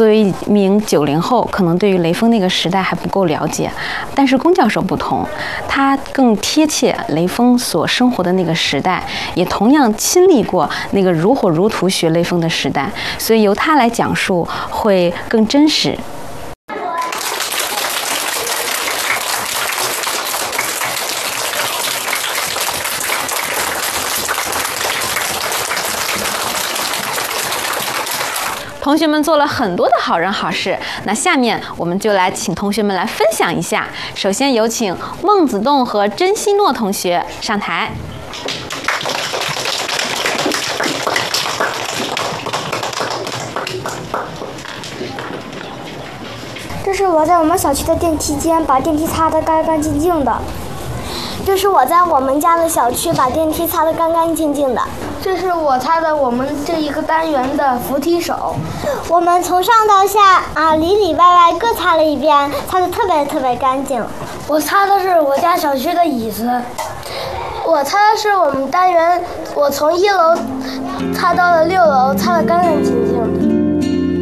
作为一名90后，可能对于雷锋那个时代还不够了解，但是龚教授不同，他更贴切雷锋所生活的那个时代，也同样亲历过那个如火如荼学雷锋的时代，所以由他来讲述会更真实。同学们做了很多的好人好事，那下面我们就来请同学们来分享一下。首先有请孟子栋和甄希诺同学上台。 这是我在我们小区的电梯间把电梯擦得干干净净的。这是我在我们家的小区把电梯擦得干干净净的。 这是我擦的我们这一个单元的扶梯手。 我们从上到下里里外外各擦了一遍，擦得特别干净。 我擦的是我家小区的椅子。我擦的是我们单元，我从1楼擦到了6楼，擦得干干净净的。